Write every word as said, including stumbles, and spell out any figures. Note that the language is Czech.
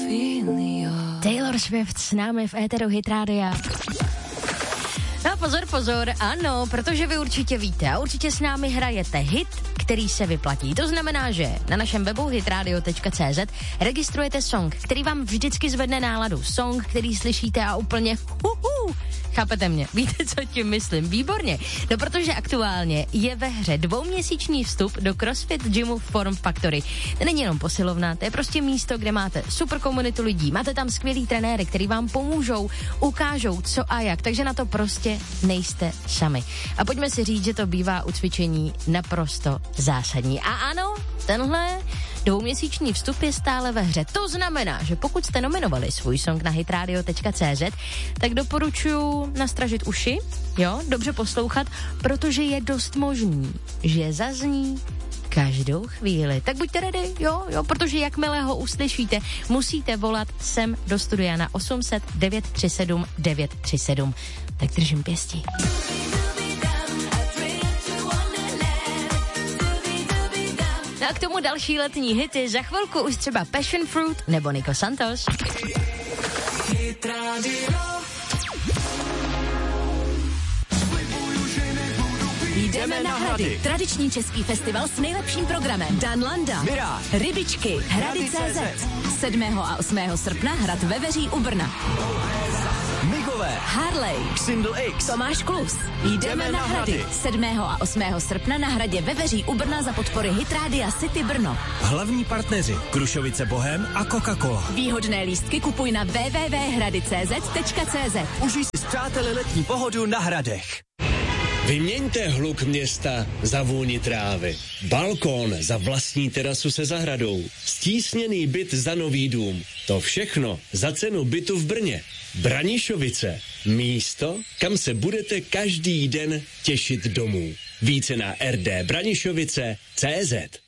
Taylor Swift s námi v éteru Hit Rádia. No pozor, pozor, ano, protože vy určitě víte a určitě s námi hrajete hit, který se vyplatí. To znamená, že na našem webu hitradio tečka cé zet registrujete song, který vám vždycky zvedne náladu. Song, který slyšíte a úplně huhu, chápete mě? Víte, co tím myslím? Výborně. No protože aktuálně je ve hře dvouměsíční vstup do CrossFit gymu Form Factory. To není jenom posilovna, to je prostě místo, kde máte super komunitu lidí. Máte tam skvělý trenéry, který vám pomůžou, ukážou co a jak, takže na to prostě nejste sami. A pojďme si říct, že to bývá u cvičení naprosto zásadní. A ano, tenhle dvouměsíční vstup je stále ve hře. To znamená, že pokud jste nominovali svůj song na hitradio tečka cé zet, tak doporučuji nastražit uši, jo, dobře poslouchat, protože je dost možný, že zazní každou chvíli. Tak buďte ready, jo, jo, protože jakmile ho uslyšíte, musíte volat sem do studia na osm set devět tři sedm devět tři sedm. Tak držím pěstí. No a k tomu další letní hity, za chvilku už třeba Passion Fruit nebo Nico Santos. Jdeme na Hrady. Tradiční český festival s nejlepším programem. Dan Landa, Mirá, Rybičky, Hrady tečka cé zet. sedmého a osmého srpna Hrad ve Veří u Brna. Migové, Harley, Xindl X, Tomáš Klus. Jdeme na Hrady. sedmého a osmého srpna na Hradě ve Veří u Brna za podpory Hitrádia City Brno. Hlavní partneři Krušovice Bohem a Coca-Cola. Výhodné lístky kupuj na w w w tečka hrady tečka cé zet tečka cé zet. Užij si s přáteli letní pohodu na Hradech. Vyměňte hluk města za vůni trávy. Balkón za vlastní terasu se zahradou. Stísněný byt za nový dům. To všechno za cenu bytu v Brně. Branišovice. Místo, kam se budete každý den těšit domů. Více na er dé branišovice tečka cé zet.